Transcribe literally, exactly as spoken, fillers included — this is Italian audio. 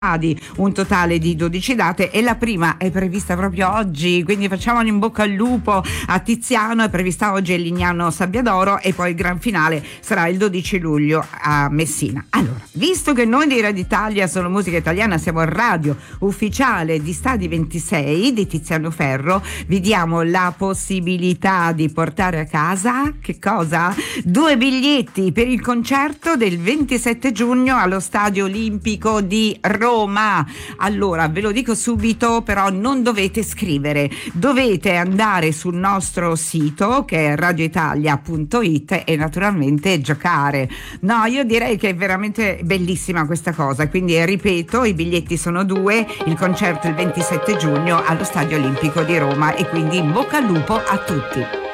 un totale di dodici date e la prima è prevista proprio oggi, quindi facciamo in bocca al lupo a Tiziano. È prevista oggi a Lignano Sabbiadoro e poi il gran finale sarà il dodici luglio a Messina. Allora, visto che noi di Radio Italia Solo Musica Italiana siamo radio ufficiale di Stadi ventisei di Tiziano Ferro, vi diamo la possibilità di portare a casa che cosa? Due biglietti per il concerto del ventisette giugno allo Stadio Olimpico di Roma. Roma. Allora, ve lo dico subito, però non dovete scrivere, dovete andare sul nostro sito che è radioitalia punto it e naturalmente giocare. No, io direi che è veramente bellissima questa cosa, quindi ripeto, i biglietti sono due, il concerto il ventisette giugno allo Stadio Olimpico di Roma e quindi in bocca al lupo a tutti.